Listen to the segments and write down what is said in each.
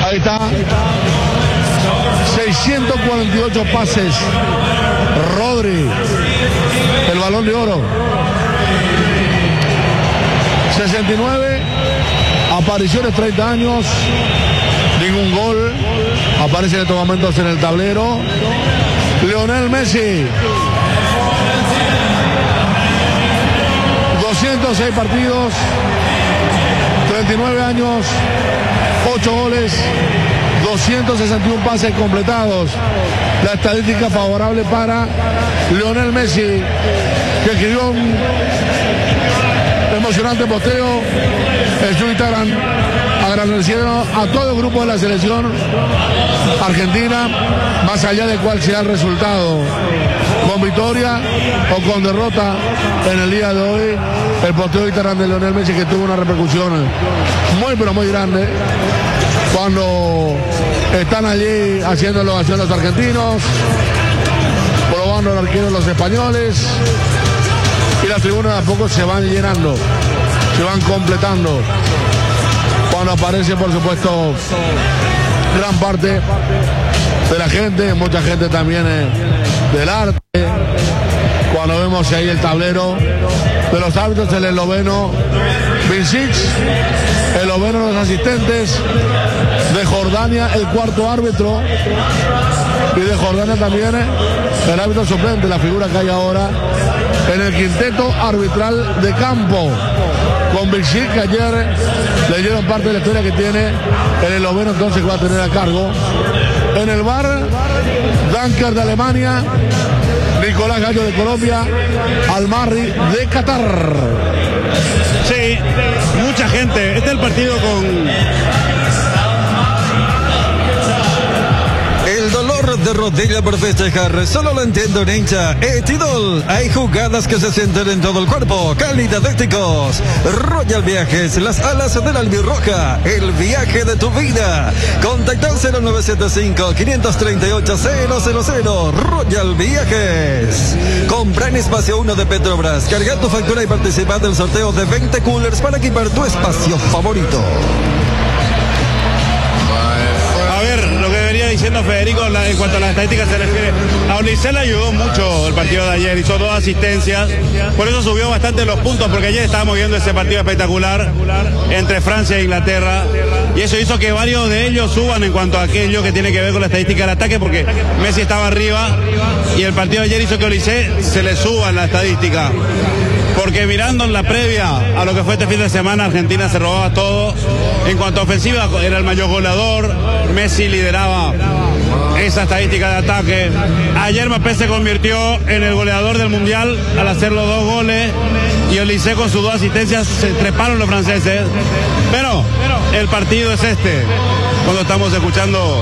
Ahí está. 648 pases. Rodri, el Balón de Oro. 69 apariciones, 30 años. Ningún gol. Aparece en estos momentos en el tablero Lionel Messi. 206 partidos, 39 años, 8 goles, 261 pases completados. La estadística favorable para Lionel Messi, que escribió un emocionante posteo en su Instagram, agradeciendo a todo el grupo de la selección argentina, más allá de cuál sea el resultado, con victoria o con derrota en el día de hoy. El posteo de Instagram de Lionel Messi, que tuvo una repercusión muy pero muy grande cuando están allí haciendo la ovación los argentinos, probando el arquero los españoles, y las tribunas de a poco se van llenando, se van completando cuando aparece, por supuesto, gran parte de la gente, mucha gente también del arte. Cuando vemos ahí el tablero de los árbitros, el esloveno Vincic, el esloveno de los asistentes, de Jordania el cuarto árbitro, y de Jordania también el árbitro suplente, la figura que hay ahora en el quinteto arbitral de campo, con Vincic, que ayer leyeron parte de la historia que tiene el esloveno, entonces va a tener a cargo. En el VAR, Dunker de Alemania, Nicolás Gallo de Colombia, Almarri de Qatar. Sí, mucha gente. Este es el partido con... El dolor de rodilla por festejar, solo lo entiendo un hincha. Etidol, hay jugadas que se sienten en todo el cuerpo. Calidad de éticos. Royal Viajes, las alas de la albirroja. El viaje de tu vida. Contacta al 0975-538-000. Royal Viajes. Compra en Espacio 1 de Petrobras. Carga tu factura y participa del sorteo de 20 coolers para equipar tu espacio favorito. A ver, lo que venía diciendo Federico en cuanto a las estadísticas se refiere, a Olise le ayudó mucho el partido de ayer, hizo 2 asistencias, por eso subió bastante los puntos, porque ayer estábamos viendo ese partido espectacular entre Francia e Inglaterra, y eso hizo que varios de ellos suban en cuanto a aquello que tiene que ver con la estadística del ataque, porque Messi estaba arriba, y el partido de ayer hizo que Olise se le suba en la estadística. Porque mirando en la previa a lo que fue este fin de semana, Argentina se robaba todo. En cuanto a ofensiva, era el mayor goleador. Messi lideraba esa estadística de ataque. Ayer Mbappé se convirtió en el goleador del Mundial al hacer los 2 goles. Y Olise con sus 2 asistencias se treparon los franceses. Pero el partido es este. Cuando estamos escuchando...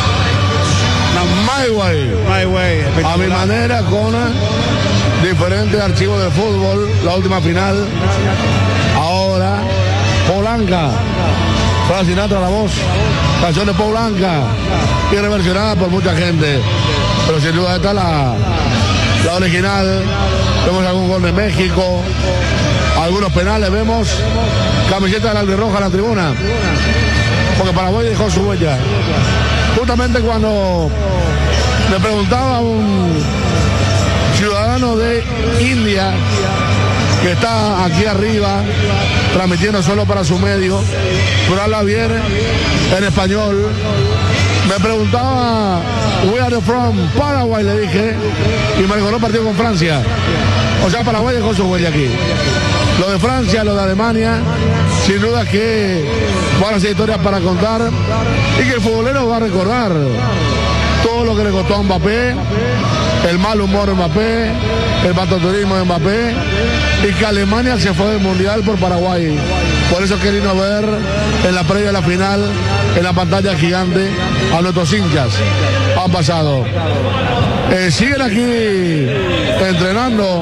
My Way. A mi manera, con diferentes archivos de fútbol, la última final. Ahora, Polanca, Frank Sinatra la voz, canción de Polanca, y reversionada por mucha gente, pero sin duda esta la original. Vemos algún gol de México, algunos penales, vemos camiseta de la albirroja en la tribuna, porque Paraguay dejó su huella. Justamente cuando me preguntaba un ciudadano de India que está aquí arriba transmitiendo solo para su medio, pero habla bien en español, me preguntaba where are you from, Paraguay, le dije, y me recordó el partido con Francia. O sea, Paraguay dejó su huella aquí. Lo de Francia, lo de Alemania, sin duda que van a ser historias para contar, y que el futbolero va a recordar todo lo que le costó a Mbappé, el mal humor de Mbappé, el patoturismo de Mbappé, y que Alemania se fue del Mundial por Paraguay. Por eso es que vino a ver en la previa de la final, en la pantalla gigante, a nuestros hinchas. Han pasado. Siguen aquí entrenando.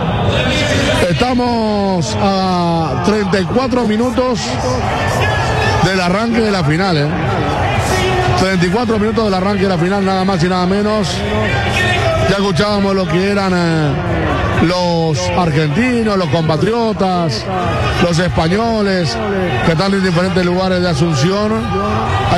Estamos a 34 minutos del arranque de la final, 34 minutos del arranque de la final, nada más y nada menos. Ya escuchábamos lo que eran los argentinos, los compatriotas, los españoles que están en diferentes lugares de Asunción.